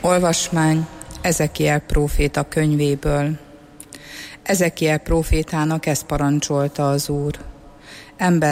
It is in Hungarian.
Olvasmány Ezekiel próféta könyvéből. Ezekiel prófétának ezt parancsolta az Úr. Ember